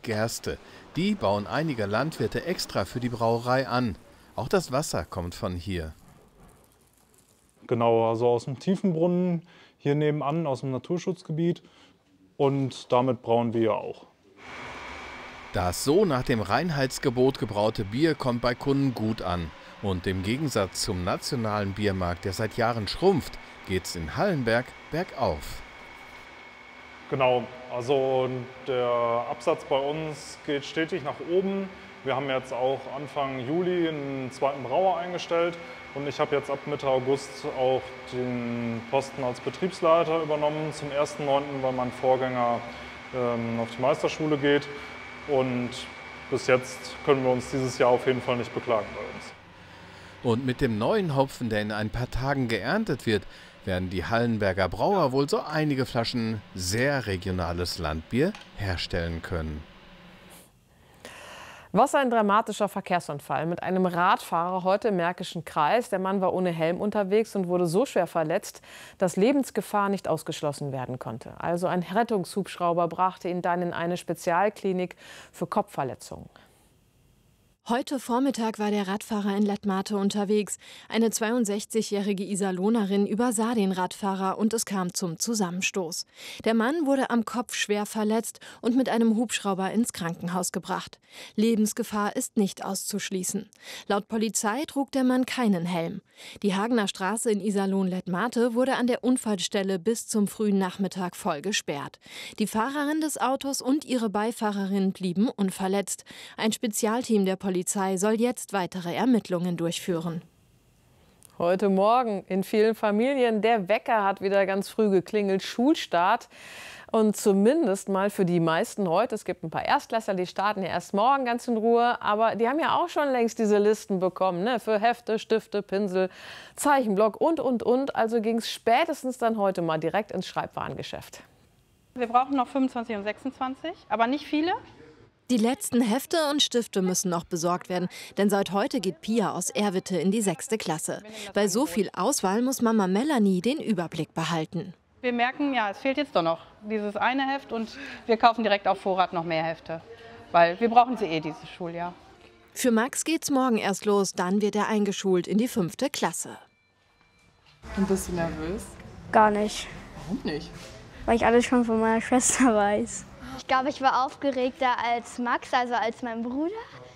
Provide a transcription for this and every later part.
Gerste. Die bauen einige Landwirte extra für die Brauerei an. Auch das Wasser kommt von hier. Genau, also aus dem Tiefenbrunnen hier nebenan, aus dem Naturschutzgebiet. Und damit brauen wir ja auch. Das so nach dem Reinheitsgebot gebraute Bier kommt bei Kunden gut an. Und im Gegensatz zum nationalen Biermarkt, der seit Jahren schrumpft, geht's in Hallenberg bergauf. Genau, also der Absatz bei uns geht stetig nach oben. Wir haben jetzt auch Anfang Juli einen zweiten Brauer eingestellt und ich habe jetzt ab Mitte August auch den Posten als Betriebsleiter übernommen zum 1.9., weil mein Vorgänger auf die Meisterschule geht. Und bis jetzt können wir uns dieses Jahr auf jeden Fall nicht beklagen bei uns. Und mit dem neuen Hopfen, der in ein paar Tagen geerntet wird, werden die Hallenberger Brauer wohl so einige Flaschen sehr regionales Landbier herstellen können. Was ein dramatischer Verkehrsunfall mit einem Radfahrer heute im Märkischen Kreis. Der Mann war ohne Helm unterwegs und wurde so schwer verletzt, dass Lebensgefahr nicht ausgeschlossen werden konnte. Also ein Rettungshubschrauber brachte ihn dann in eine Spezialklinik für Kopfverletzungen. Heute Vormittag war der Radfahrer in Letmathe unterwegs. Eine 62-jährige Iserlohnerin übersah den Radfahrer und es kam zum Zusammenstoß. Der Mann wurde am Kopf schwer verletzt und mit einem Hubschrauber ins Krankenhaus gebracht. Lebensgefahr ist nicht auszuschließen. Laut Polizei trug der Mann keinen Helm. Die Hagener Straße in Iserlohn-Letmathe wurde an der Unfallstelle bis zum frühen Nachmittag voll gesperrt. Die Fahrerin des Autos und ihre Beifahrerin blieben unverletzt. Ein Spezialteam der Polizei soll jetzt weitere Ermittlungen durchführen. Heute Morgen in vielen Familien. Der Wecker hat wieder ganz früh geklingelt. Schulstart. Und zumindest mal für die meisten heute. Es gibt ein paar Erstklässler, die starten ja erst morgen ganz in Ruhe. Aber die haben ja auch schon längst diese Listen bekommen, ne? Für Hefte, Stifte, Pinsel, Zeichenblock und. Also ging es spätestens dann heute mal direkt ins Schreibwarengeschäft. Wir brauchen noch 25 und 26, aber nicht viele. Die letzten Hefte und Stifte müssen noch besorgt werden, denn seit heute geht Pia aus Erwitte in die 6. Klasse. Bei so viel Auswahl muss Mama Melanie den Überblick behalten. Wir merken, ja, es fehlt jetzt doch noch dieses eine Heft und wir kaufen direkt auf Vorrat noch mehr Hefte, weil wir brauchen sie dieses Schuljahr. Für Max geht's morgen erst los, dann wird er eingeschult in die 5. Klasse. Und bist du nervös? Gar nicht. Warum nicht? Weil ich alles schon von meiner Schwester weiß. Ich glaube, ich war aufgeregter als Max, also als mein Bruder.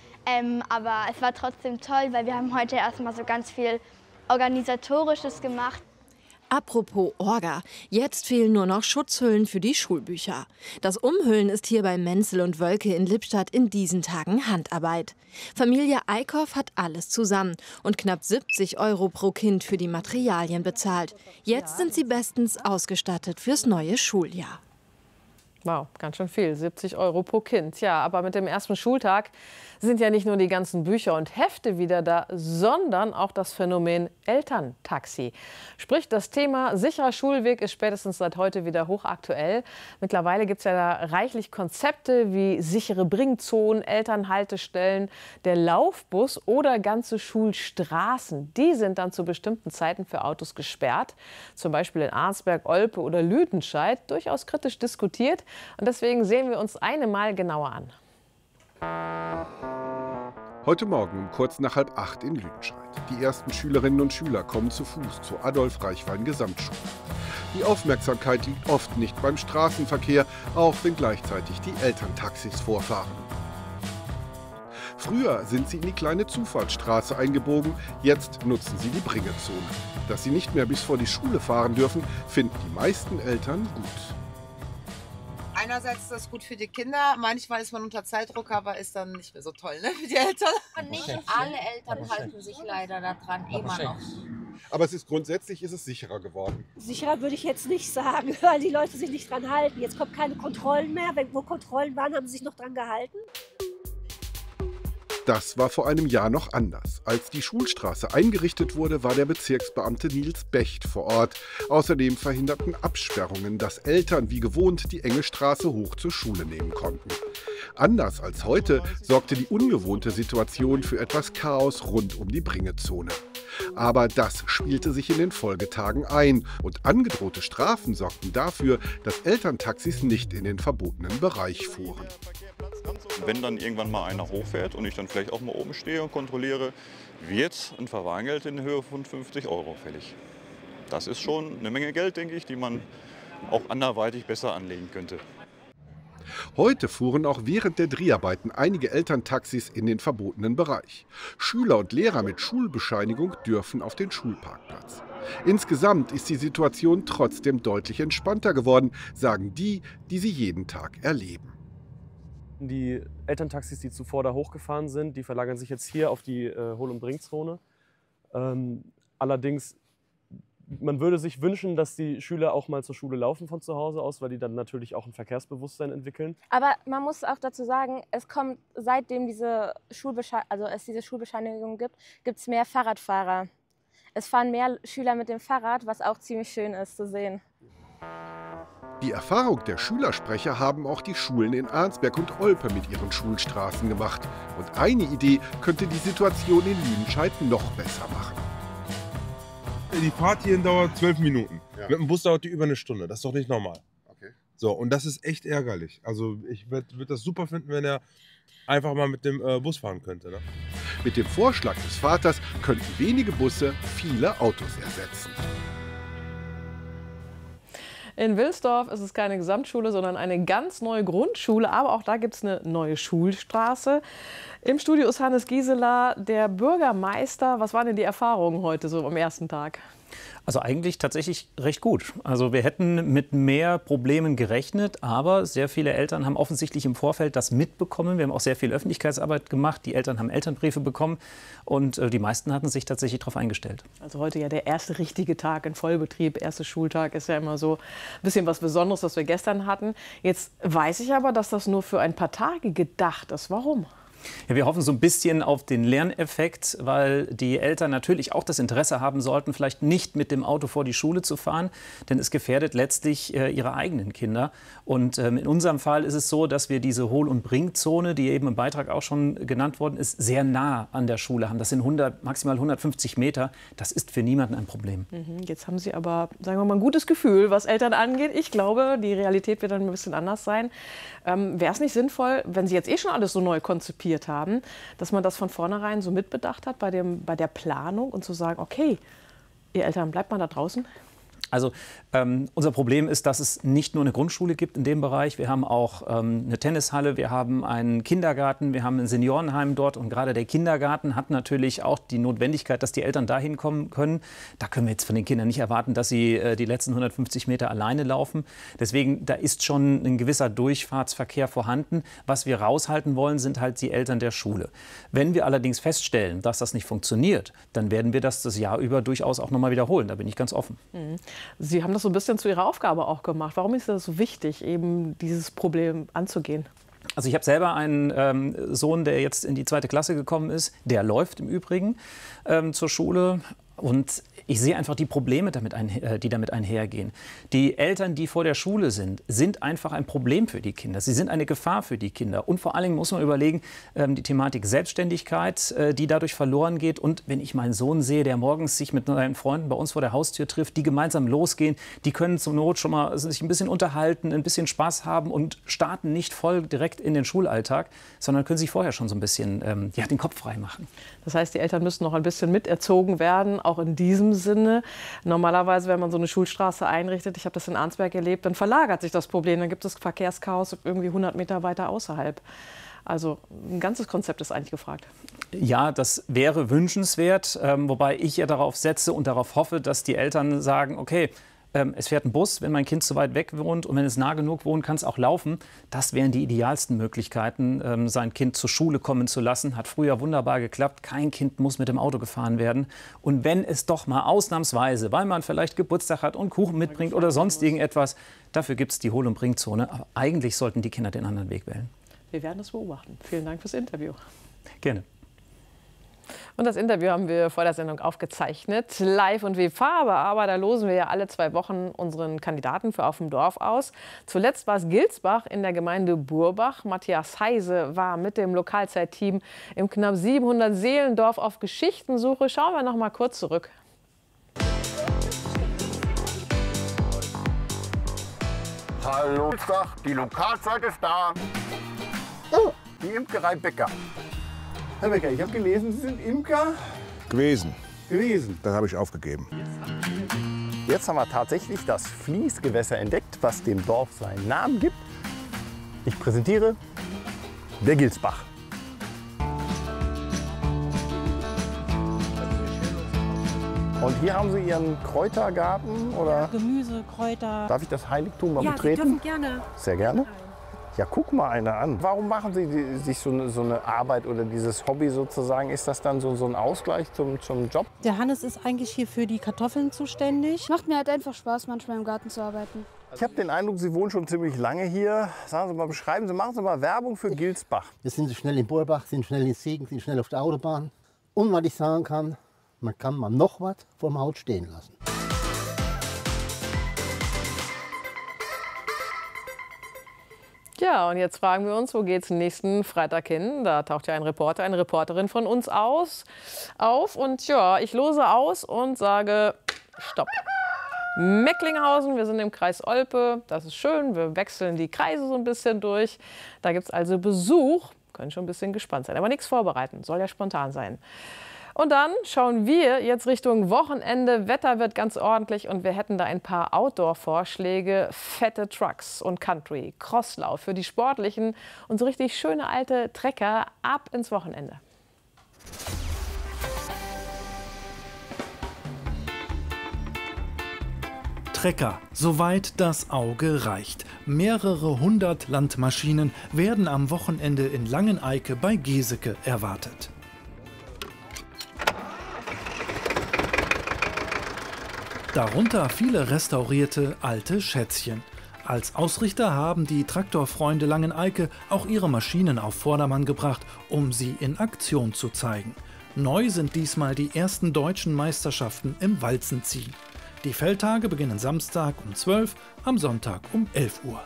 Aber es war trotzdem toll, weil wir haben heute erstmal so ganz viel Organisatorisches gemacht. Apropos Orga, jetzt fehlen nur noch Schutzhüllen für die Schulbücher. Das Umhüllen ist hier bei Menzel und Wölke in Lippstadt in diesen Tagen Handarbeit. Familie Eickhoff hat alles zusammen und knapp 70 € pro Kind für die Materialien bezahlt. Jetzt sind sie bestens ausgestattet fürs neue Schuljahr. Wow, ganz schön viel, 70 € pro Kind. Ja, aber mit dem ersten Schultag sind ja nicht nur die ganzen Bücher und Hefte wieder da, sondern auch das Phänomen Elterntaxi. Sprich, das Thema sicherer Schulweg ist spätestens seit heute wieder hochaktuell. Mittlerweile gibt es ja da reichlich Konzepte wie sichere Bringzonen, Elternhaltestellen, der Laufbus oder ganze Schulstraßen. Die sind dann zu bestimmten Zeiten für Autos gesperrt. Zum Beispiel in Arnsberg, Olpe oder Lüdenscheid. Durchaus kritisch diskutiert. Und deswegen sehen wir uns eine mal genauer an. Heute Morgen um kurz nach 7:30 in Lüdenscheid. Die ersten Schülerinnen und Schüler kommen zu Fuß zur Adolf-Reichwein-Gesamtschule. Die Aufmerksamkeit liegt oft nicht beim Straßenverkehr, auch wenn gleichzeitig die Elterntaxis vorfahren. Früher sind sie in die kleine Zufahrtsstraße eingebogen, jetzt nutzen sie die Bringezone. Dass sie nicht mehr bis vor die Schule fahren dürfen, finden die meisten Eltern gut. Einerseits ist das gut für die Kinder, manchmal ist man unter Zeitdruck, aber ist dann nicht mehr so toll, ne, für die Eltern. Nicht alle Eltern halten sich leider daran, immer noch. Aber grundsätzlich ist es sicherer geworden. Sicherer würde ich jetzt nicht sagen, weil die Leute sich nicht dran halten. Jetzt kommen keine Kontrollen mehr. Wo Kontrollen waren, haben sie sich noch dran gehalten. Das war vor einem Jahr noch anders. Als die Schulstraße eingerichtet wurde, war der Bezirksbeamte Nils Becht vor Ort. Außerdem verhinderten Absperrungen, dass Eltern wie gewohnt die enge Straße hoch zur Schule nehmen konnten. Anders als heute sorgte die ungewohnte Situation für etwas Chaos rund um die Bringezone. Aber das spielte sich in den Folgetagen ein und angedrohte Strafen sorgten dafür, dass Elterntaxis nicht in den verbotenen Bereich fuhren. Wenn dann irgendwann mal einer hochfährt und ich dann vielleicht auch mal oben stehe und kontrolliere, wird ein Verwahrgeld in Höhe von 50 € fällig. Das ist schon eine Menge Geld, denke ich, die man auch anderweitig besser anlegen könnte. Heute fuhren auch während der Dreharbeiten einige Elterntaxis in den verbotenen Bereich. Schüler und Lehrer mit Schulbescheinigung dürfen auf den Schulparkplatz. Insgesamt ist die Situation trotzdem deutlich entspannter geworden, sagen die, die sie jeden Tag erleben. Die Elterntaxis, die zuvor da hochgefahren sind, die verlagern sich jetzt hier auf die Hol- und Bringzone. Allerdings, man würde sich wünschen, dass die Schüler auch mal zur Schule laufen von zu Hause aus, weil die dann natürlich auch ein Verkehrsbewusstsein entwickeln. Aber man muss auch dazu sagen, es kommt, seitdem es diese Schulbescheinigung gibt, gibt es mehr Fahrradfahrer. Es fahren mehr Schüler mit dem Fahrrad, was auch ziemlich schön ist zu sehen. Die Erfahrung der Schülersprecher haben auch die Schulen in Arnsberg und Olpe mit ihren Schulstraßen gemacht. Und eine Idee könnte die Situation in Lüdenscheid noch besser machen. Die Fahrt hierhin dauert 12 Minuten. Ja. Mit dem Bus dauert die über eine Stunde. Das ist doch nicht normal. Okay. So, und das ist echt ärgerlich. Also ich würde das super finden, wenn er einfach mal mit dem Bus fahren könnte. Ne? Mit dem Vorschlag des Vaters könnten wenige Busse viele Autos ersetzen. In Wilsdorf ist es keine Gesamtschule, sondern eine ganz neue Grundschule. Aber auch da gibt es eine neue Schulstraße. Im Studio ist Hannes Gieseler, der Bürgermeister. Was waren denn die Erfahrungen heute so am ersten Tag? Also eigentlich tatsächlich recht gut. Also wir hätten mit mehr Problemen gerechnet, aber sehr viele Eltern haben offensichtlich im Vorfeld das mitbekommen. Wir haben auch sehr viel Öffentlichkeitsarbeit gemacht. Die Eltern haben Elternbriefe bekommen und die meisten hatten sich tatsächlich darauf eingestellt. Also heute ja der erste richtige Tag in Vollbetrieb. Erster Schultag ist ja immer so ein bisschen was Besonderes, was wir gestern hatten. Jetzt weiß ich aber, dass das nur für ein paar Tage gedacht ist. Warum? Ja, wir hoffen so ein bisschen auf den Lerneffekt, weil die Eltern natürlich auch das Interesse haben sollten, vielleicht nicht mit dem Auto vor die Schule zu fahren, denn es gefährdet letztlich ihre eigenen Kinder. Und in unserem Fall ist es so, dass wir diese Hol- und Bringzone, die eben im Beitrag auch schon genannt worden ist, sehr nah an der Schule haben. Das sind maximal 150 Meter. Das ist für niemanden ein Problem. Jetzt haben Sie aber, sagen wir mal, ein gutes Gefühl, was Eltern angeht. Ich glaube, die Realität wird dann ein bisschen anders sein. Wäre es nicht sinnvoll, wenn Sie jetzt schon alles so neu konzipiert haben, dass man das von vornherein so mitbedacht hat bei der Planung und zu sagen, okay, ihr Eltern, bleibt mal da draußen? Also unser Problem ist, dass es nicht nur eine Grundschule gibt in dem Bereich. Wir haben auch eine Tennishalle, wir haben einen Kindergarten, wir haben ein Seniorenheim dort. Und gerade der Kindergarten hat natürlich auch die Notwendigkeit, dass die Eltern dahin kommen können. Da können wir jetzt von den Kindern nicht erwarten, dass sie die letzten 150 Meter alleine laufen. Deswegen, da ist schon ein gewisser Durchfahrtsverkehr vorhanden. Was wir raushalten wollen, sind halt die Eltern der Schule. Wenn wir allerdings feststellen, dass das nicht funktioniert, dann werden wir das Jahr über durchaus auch noch mal wiederholen. Da bin ich ganz offen. Sie haben das so ein bisschen zu Ihrer Aufgabe auch gemacht. Warum ist das so wichtig, eben dieses Problem anzugehen? Also ich habe selber einen Sohn, der jetzt in die 2. Klasse gekommen ist. Der läuft im Übrigen zur Schule. Und ich sehe einfach die Probleme, die damit einhergehen. Die Eltern, die vor der Schule sind einfach ein Problem für die Kinder. Sie sind eine Gefahr für die Kinder. Und vor allen Dingen muss man überlegen, die Thematik Selbstständigkeit, die dadurch verloren geht. Und wenn ich meinen Sohn sehe, der morgens sich mit seinen Freunden bei uns vor der Haustür trifft, die gemeinsam losgehen, die können zur Not schon mal sich ein bisschen unterhalten, ein bisschen Spaß haben und starten nicht voll direkt in den Schulalltag, sondern können sich vorher schon so ein bisschen den Kopf frei machen. Das heißt, die Eltern müssen noch ein bisschen miterzogen werden, auch in diesem Sinne. Normalerweise, wenn man so eine Schulstraße einrichtet, ich habe das in Arnsberg erlebt, dann verlagert sich das Problem. Dann gibt es Verkehrschaos irgendwie 100 Meter weiter außerhalb. Also ein ganzes Konzept ist eigentlich gefragt. Ja, das wäre wünschenswert, wobei ich ja darauf setze und darauf hoffe, dass die Eltern sagen, okay, es fährt ein Bus, wenn mein Kind zu weit weg wohnt und wenn es nah genug wohnt, kann es auch laufen. Das wären die idealsten Möglichkeiten, sein Kind zur Schule kommen zu lassen. Hat früher wunderbar geklappt. Kein Kind muss mit dem Auto gefahren werden. Und wenn es doch mal ausnahmsweise, weil man vielleicht Geburtstag hat und Kuchen mitbringt oder sonst irgendetwas, dafür gibt es die Hol- und Bringzone. Aber eigentlich sollten die Kinder den anderen Weg wählen. Wir werden das beobachten. Vielen Dank fürs Interview. Gerne. Und das Interview haben wir vor der Sendung aufgezeichnet, live und wie Farbe. Aber da losen wir ja alle 2 Wochen unseren Kandidaten für Auf dem Dorf aus. Zuletzt war es Gilsbach in der Gemeinde Burbach. Matthias Heise war mit dem Lokalzeitteam im knapp 700 Seelendorf auf Geschichtensuche. Schauen wir noch mal kurz zurück. Hallo, die Lokalzeit ist da. Oh. die Imkerei Becker. Herr Becker, ich habe gelesen, Sie sind Imker Gewesen. gewesen. Das habe ich aufgegeben. Jetzt haben wir tatsächlich das Fließgewässer entdeckt, was dem Dorf seinen Namen gibt. Ich präsentiere der Gilsbach. Und hier haben Sie Ihren Kräutergarten, oder? Gemüse, Kräuter. Darf ich das Heiligtum mal Ja, betreten? Sie dürfen gerne. Sehr gerne. Ja, guck mal einer an. Warum machen Sie sich so eine Arbeit oder dieses Hobby sozusagen? Ist das dann so ein Ausgleich zum Job? Der Hannes ist eigentlich hier für die Kartoffeln zuständig. Macht mir halt einfach Spaß, manchmal im Garten zu arbeiten. Ich habe den Eindruck, Sie wohnen schon ziemlich lange hier. Sagen Sie mal, machen Sie mal Werbung für Gilsbach. Wir sind schnell in Borbach, sind schnell in Siegen, sind schnell auf der Autobahn. Und was ich sagen kann, man kann mal noch was vom Haus stehen lassen. Ja, und jetzt fragen wir uns, wo geht's nächsten Freitag hin? Da taucht ja ein Reporter, eine Reporterin von uns auf. Und ja, ich lose aus und sage Stopp. Mecklinghausen, wir sind im Kreis Olpe. Das ist schön, wir wechseln die Kreise so ein bisschen durch. Da gibt es also Besuch. Können schon ein bisschen gespannt sein, aber nichts vorbereiten, soll ja spontan sein. Und dann schauen wir jetzt Richtung Wochenende. Wetter wird ganz ordentlich und wir hätten da ein paar Outdoor-Vorschläge. Fette Trucks und Country, Crosslauf für die Sportlichen und so richtig schöne alte Trecker ab ins Wochenende. Trecker, soweit das Auge reicht. Mehrere hundert Landmaschinen werden am Wochenende in Langeneike bei Geseke erwartet. Darunter viele restaurierte alte Schätzchen. Als Ausrichter haben die Traktorfreunde Langeneike auch ihre Maschinen auf Vordermann gebracht, um sie in Aktion zu zeigen. Neu sind diesmal die ersten deutschen Meisterschaften im Walzenziehen. Die Feldtage beginnen Samstag um 12, am Sonntag um 11 Uhr.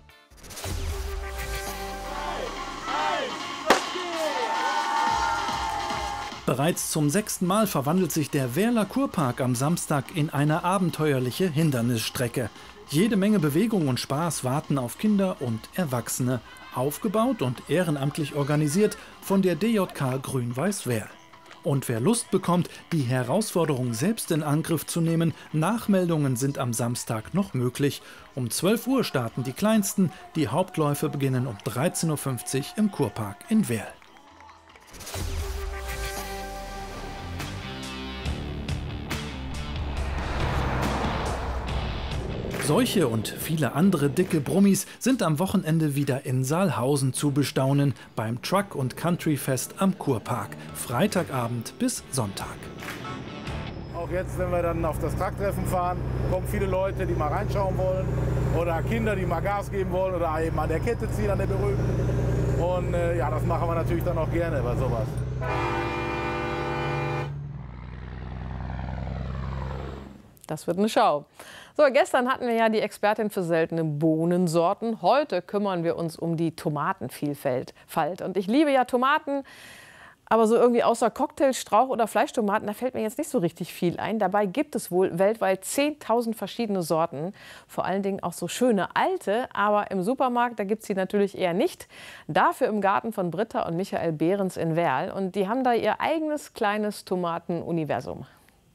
Bereits zum 6. Mal verwandelt sich der Werler Kurpark am Samstag in eine abenteuerliche Hindernisstrecke. Jede Menge Bewegung und Spaß warten auf Kinder und Erwachsene. Aufgebaut und ehrenamtlich organisiert von der DJK Grün-Weiß-Werl. Und wer Lust bekommt, die Herausforderung selbst in Angriff zu nehmen, Nachmeldungen sind am Samstag noch möglich. Um 12 Uhr starten die kleinsten, die Hauptläufe beginnen um 13:50 Uhr im Kurpark in Werl. Solche und viele andere dicke Brummis sind am Wochenende wieder in Saalhausen zu bestaunen beim Truck- und Country-Fest am Kurpark. Freitagabend bis Sonntag. Auch jetzt, wenn wir dann auf das Trucktreffen fahren, kommen viele Leute, die mal reinschauen wollen. Oder Kinder, die mal Gas geben wollen oder eben an der Kette ziehen, an der berühmten. Und ja, das machen wir natürlich dann auch gerne bei sowas. Das wird eine Schau. So, gestern hatten wir ja die Expertin für seltene Bohnensorten. Heute kümmern wir uns um die Tomatenvielfalt. Und ich liebe ja Tomaten, aber so irgendwie außer Cocktail, Strauch- oder Fleischtomaten, da fällt mir jetzt nicht so richtig viel ein. Dabei gibt es wohl weltweit 10.000 verschiedene Sorten. Vor allen Dingen auch so schöne alte, aber im Supermarkt, da gibt es sie natürlich eher nicht. Dafür im Garten von Britta und Michael Behrens in Werl. Und die haben da ihr eigenes kleines Tomatenuniversum.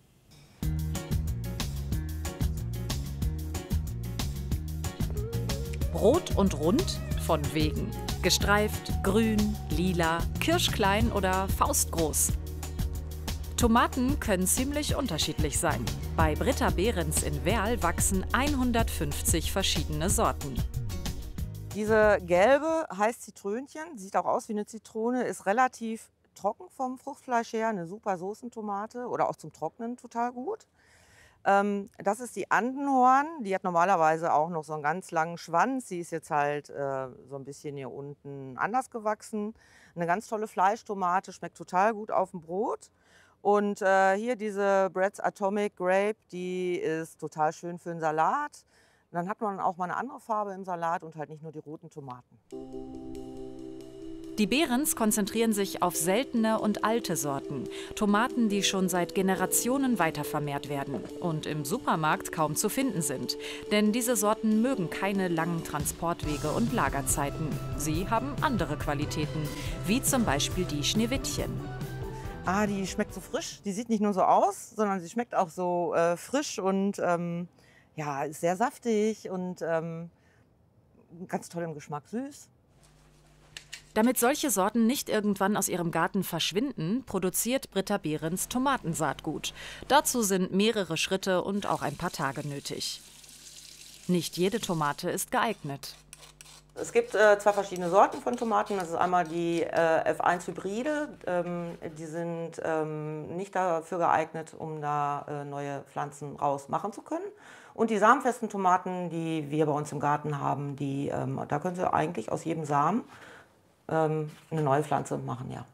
Rot und rund, von wegen. Gestreift, grün, lila, kirschklein oder faustgroß. Tomaten können ziemlich unterschiedlich sein. Bei Britta Behrens in Werl wachsen 150 verschiedene Sorten. Diese gelbe heißt Zitrönchen, sieht auch aus wie eine Zitrone, ist relativ trocken vom Fruchtfleisch her, eine super Soßentomate oder auch zum Trocknen total gut. Das ist die Andenhorn, die hat normalerweise auch noch so einen ganz langen Schwanz. Die ist jetzt halt so ein bisschen hier unten anders gewachsen. Eine ganz tolle Fleischtomate, schmeckt total gut auf dem Brot. Und hier diese Brett's Atomic Grape, die ist total schön für einen Salat. Und dann hat man auch mal eine andere Farbe im Salat und halt nicht nur die roten Tomaten. Die Behrens konzentrieren sich auf seltene und alte Sorten. Tomaten, die schon seit Generationen weitervermehrt werden und im Supermarkt kaum zu finden sind. Denn diese Sorten mögen keine langen Transportwege und Lagerzeiten. Sie haben andere Qualitäten, wie zum Beispiel die Schneewittchen. Ah, die schmeckt so frisch. Die sieht nicht nur so aus, sondern sie schmeckt auch so frisch und ja, ist sehr saftig und ganz toll im Geschmack, süß. Damit solche Sorten nicht irgendwann aus ihrem Garten verschwinden, produziert Britta Behrens Tomatensaatgut. Dazu sind mehrere Schritte und auch ein paar Tage nötig. Nicht jede Tomate ist geeignet. Es gibt zwei verschiedene Sorten von Tomaten. Das ist einmal die F1 Hybride. Die sind nicht dafür geeignet, um da neue Pflanzen rausmachen zu können. Und die samenfesten Tomaten, die wir bei uns im Garten haben, da können Sie eigentlich aus jedem Samen eine neue Pflanze machen, ja.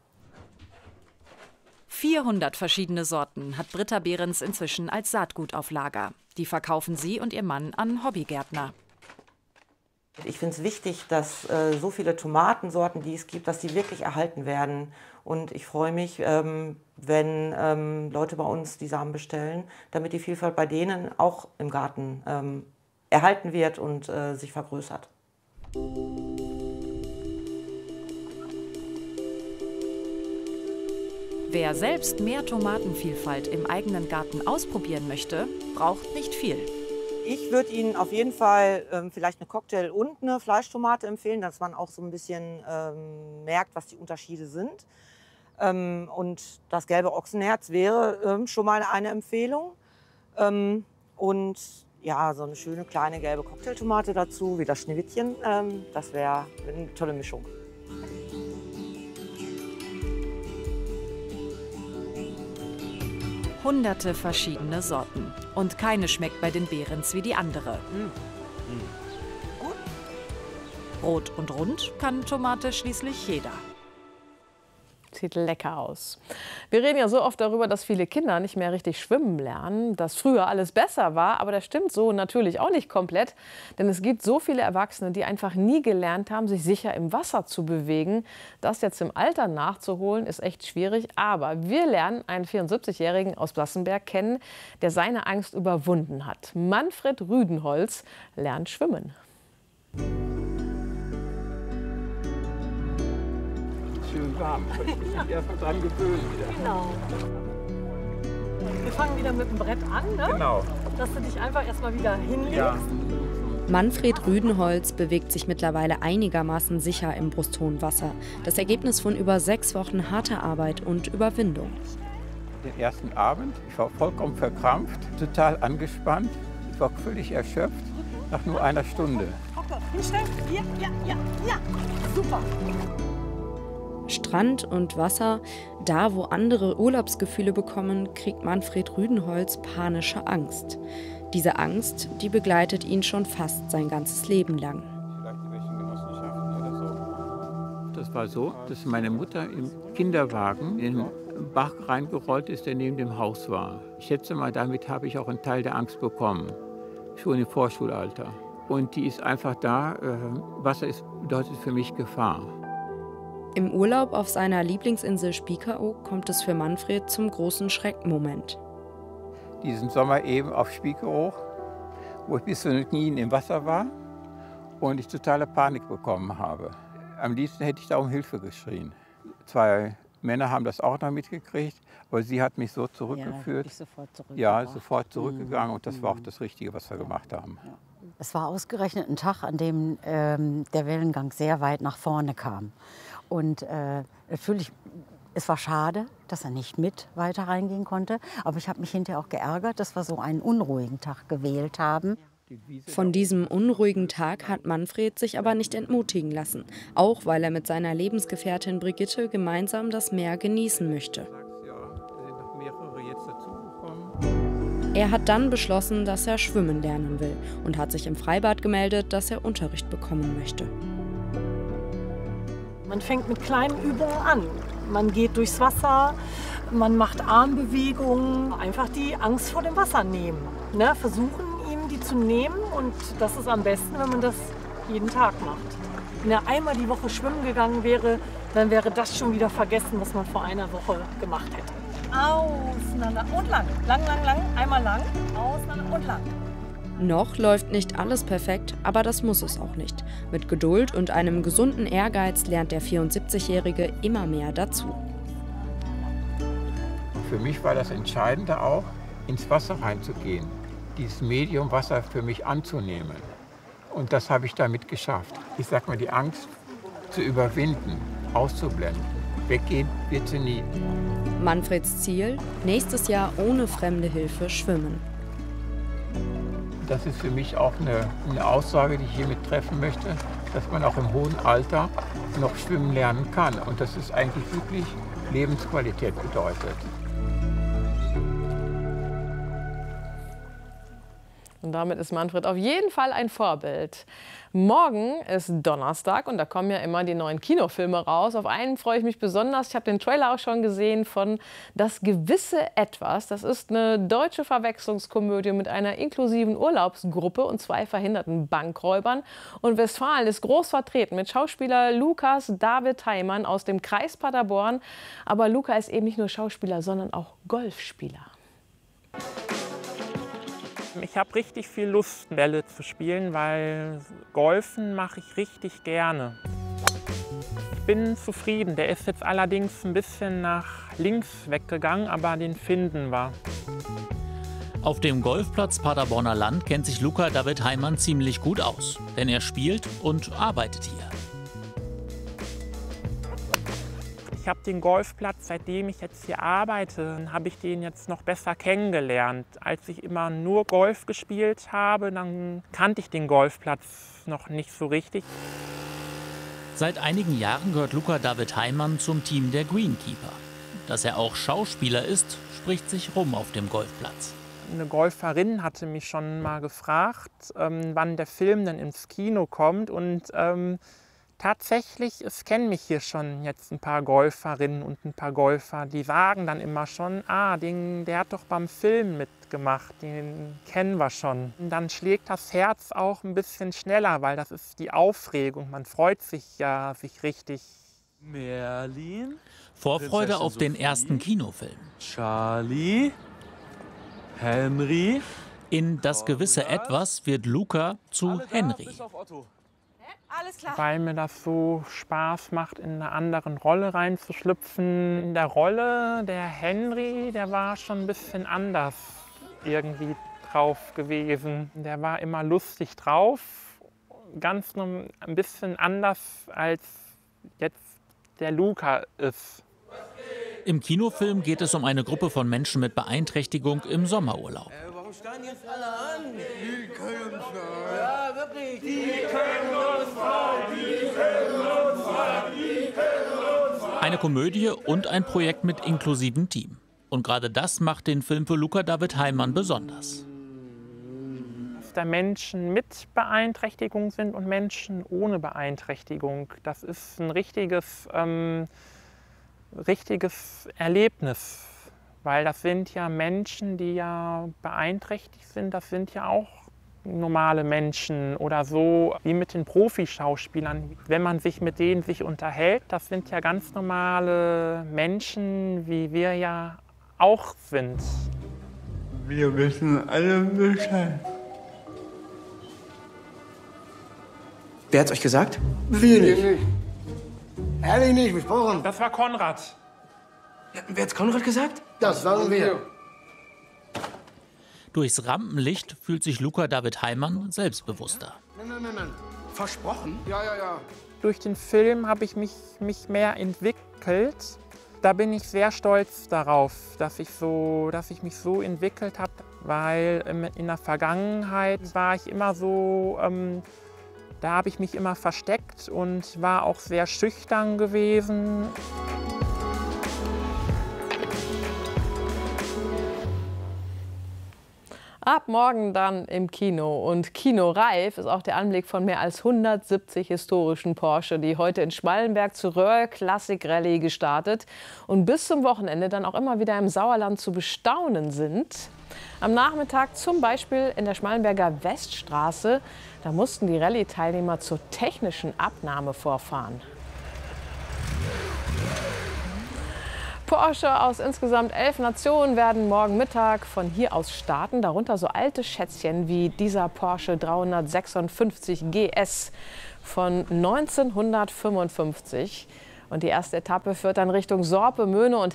400 verschiedene Sorten hat Britta Behrens inzwischen als Saatgut auf Lager. Die verkaufen sie und ihr Mann an Hobbygärtner. Ich finde es wichtig, dass so viele Tomatensorten, die es gibt, dass die wirklich erhalten werden. Und ich freue mich, wenn Leute bei uns die Samen bestellen, damit die Vielfalt bei denen auch im Garten erhalten wird und sich vergrößert. Wer selbst mehr Tomatenvielfalt im eigenen Garten ausprobieren möchte, braucht nicht viel. Ich würde Ihnen auf jeden Fall vielleicht eine Cocktail- und eine Fleischtomate empfehlen, dass man auch so ein bisschen merkt, was die Unterschiede sind. Und das gelbe Ochsenherz wäre schon mal eine Empfehlung. Und ja, so eine schöne kleine gelbe Cocktailtomate dazu, wie das Schneewittchen, das wäre eine tolle Mischung. Hunderte verschiedene Sorten. Und keine schmeckt bei den Behrens wie die andere. Gut. Rot und rund kann Tomate schließlich jeder. Sieht lecker aus. Wir reden ja so oft darüber, dass viele Kinder nicht mehr richtig schwimmen lernen, dass früher alles besser war, aber das stimmt so natürlich auch nicht komplett, denn es gibt so viele Erwachsene, die einfach nie gelernt haben, sich sicher im Wasser zu bewegen. Das jetzt im Alter nachzuholen, ist echt schwierig, aber wir lernen einen 74-Jährigen aus Blassenberg kennen, der seine Angst überwunden hat. Manfred Rüdenholz lernt schwimmen. Schön warm. Ich bin erst mal dran gewöhnt wieder. Genau. Wir fangen wieder mit dem Brett an, ne? Genau. Dass du dich einfach erstmal wieder hinlegst. Ja. Manfred Rüdenholz bewegt sich mittlerweile einigermaßen sicher im brusthohen Wasser. Das Ergebnis von über 6 Wochen harter Arbeit und Überwindung. Den ersten Abend, ich war vollkommen verkrampft, total angespannt. Ich war völlig erschöpft nach nur einer Stunde. Hoppe, hinstellen. Hier, ja. Super. Strand und Wasser, da wo andere Urlaubsgefühle bekommen, kriegt Manfred Rüdenholz panische Angst. Diese Angst, die begleitet ihn schon fast sein ganzes Leben lang. Vielleicht in welchen Genossenschaften oder so. Das war so, dass meine Mutter im Kinderwagen in den Bach reingerollt ist, der neben dem Haus war. Ich schätze mal, damit habe ich auch einen Teil der Angst bekommen, schon im Vorschulalter. Und die ist einfach da, Wasser bedeutet für mich Gefahr. Im Urlaub auf seiner Lieblingsinsel Spiekeroog kommt es für Manfred zum großen Schreckmoment. Diesen Sommer eben auf Spiekeroog, wo ich bis zu den Knien im Wasser war und ich totale Panik bekommen habe. Am liebsten hätte ich da um Hilfe geschrien. 2 Männer haben das auch noch mitgekriegt, aber sie hat mich so zurückgeführt. Ja, sofort zurückgegangen und das war auch das Richtige, was wir gemacht haben. Es war ausgerechnet ein Tag, an dem der Wellengang sehr weit nach vorne kam. Und natürlich, es war schade, dass er nicht mit weiter reingehen konnte. Aber ich habe mich hinterher auch geärgert, dass wir so einen unruhigen Tag gewählt haben. Von diesem unruhigen Tag hat Manfred sich aber nicht entmutigen lassen. Auch weil er mit seiner Lebensgefährtin Brigitte gemeinsam das Meer genießen möchte. Er hat dann beschlossen, dass er schwimmen lernen will und hat sich im Freibad gemeldet, dass er Unterricht bekommen möchte. Man fängt mit kleinen Übungen an. Man geht durchs Wasser, man macht Armbewegungen, einfach die Angst vor dem Wasser nehmen. Ne? Versuchen, ihm die zu nehmen und das ist am besten, wenn man das jeden Tag macht. Wenn er einmal die Woche schwimmen gegangen wäre, dann wäre das schon wieder vergessen, was man vor einer Woche gemacht hätte. Auseinander und lang. Lang, lang, lang. Einmal lang. Auseinander und lang. Noch läuft nicht alles perfekt, aber das muss es auch nicht. Mit Geduld und einem gesunden Ehrgeiz lernt der 74-Jährige immer mehr dazu. Für mich war das Entscheidende auch, ins Wasser reinzugehen, dieses Medium Wasser für mich anzunehmen. Und das habe ich damit geschafft. Ich sag mal, die Angst zu überwinden, auszublenden. Weggehen wird sie nie. Manfreds Ziel: nächstes Jahr ohne fremde Hilfe schwimmen. Das ist für mich auch eine Aussage, die ich hiermit treffen möchte, dass man auch im hohen Alter noch schwimmen lernen kann. Und das ist eigentlich wirklich Lebensqualität bedeutet. Und damit ist Manfred auf jeden Fall ein Vorbild. Morgen ist Donnerstag und da kommen ja immer die neuen Kinofilme raus. Auf einen freue ich mich besonders. Ich habe den Trailer auch schon gesehen von Das gewisse Etwas. Das ist eine deutsche Verwechslungskomödie mit einer inklusiven Urlaubsgruppe und 2 verhinderten Bankräubern. Und Westfalen ist groß vertreten mit Schauspieler Lukas David Heimann aus dem Kreis Paderborn. Aber Luca ist eben nicht nur Schauspieler, sondern auch Golfspieler. Ich habe richtig viel Lust, Bälle zu spielen, weil Golfen mache ich richtig gerne. Ich bin zufrieden. Der ist jetzt allerdings ein bisschen nach links weggegangen, aber den finden wir. Auf dem Golfplatz Paderborner Land kennt sich Luca David Heimann ziemlich gut aus, denn er spielt und arbeitet hier. Ich habe den Golfplatz, seitdem ich jetzt hier arbeite, habe ich den jetzt noch besser kennengelernt. Als ich immer nur Golf gespielt habe, dann kannte ich den Golfplatz noch nicht so richtig. Seit einigen Jahren gehört Luca David Heimann zum Team der Greenkeeper. Dass er auch Schauspieler ist, spricht sich rum auf dem Golfplatz. Eine Golferin hatte mich schon mal gefragt, wann der Film denn ins Kino kommt. Und tatsächlich, es kennen mich hier schon jetzt ein paar Golferinnen und ein paar Golfer, die sagen dann immer schon, der hat doch beim Film mitgemacht, den kennen wir schon. Und dann schlägt das Herz auch ein bisschen schneller, weil das ist die Aufregung, man freut sich ja, sich richtig. Merlin? Vorfreude auf den ersten Kinofilm. Charlie? Henry? In Das gewisse Etwas wird Luca zu Henry. Alles klar. Weil mir das so Spaß macht, in eine andere Rolle reinzuschlüpfen. In der Rolle der Henry, der war schon ein bisschen anders irgendwie drauf gewesen. Der war immer lustig drauf, ganz nur ein bisschen anders als jetzt der Luca ist. Im Kinofilm geht es um eine Gruppe von Menschen mit Beeinträchtigung im Sommerurlaub. Warum stehen jetzt alle an? Die können uns frei. Ja, wirklich. Die können uns frei. Die können uns frei. Die können uns frei. Eine Komödie und ein Projekt mit inklusivem Team. Und gerade das macht den Film für Luca David Heimann besonders. Dass da Menschen mit Beeinträchtigung sind und Menschen ohne Beeinträchtigung. Das ist ein richtiges Erlebnis. Weil das sind ja Menschen, die ja beeinträchtigt sind, das sind ja auch normale Menschen oder so wie mit den Profischauspielern. Wenn man sich mit denen unterhält, das sind ja ganz normale Menschen, wie wir ja auch sind. Wir wissen alle Bescheid. Wer hat's euch gesagt? Wir nicht. Ehrlich nicht, besprochen. Das war Konrad. Ja, wer hat's Konrad gesagt? Das waren wir. Durchs Rampenlicht fühlt sich Luca David Heimann selbstbewusster. Nein. Versprochen? Ja. Durch den Film habe ich mich mehr entwickelt. Da bin ich sehr stolz darauf, dass ich mich so entwickelt habe, weil in der Vergangenheit war ich immer so, da habe ich mich immer versteckt und war auch sehr schüchtern gewesen. Ab morgen dann im Kino. Und kinoreif ist auch der Anblick von mehr als 170 historischen Porsche, die heute in Schmallenberg zur Röhr Classic Rallye gestartet und bis zum Wochenende dann auch immer wieder im Sauerland zu bestaunen sind. Am Nachmittag zum Beispiel in der Schmallenberger Weststraße. Da mussten die Rallye-Teilnehmer zur technischen Abnahme vorfahren. Porsche aus insgesamt 11 Nationen werden morgen Mittag von hier aus starten. Darunter so alte Schätzchen wie dieser Porsche 356 GS von 1955. Und die erste Etappe führt dann Richtung Sorpe, Möhne und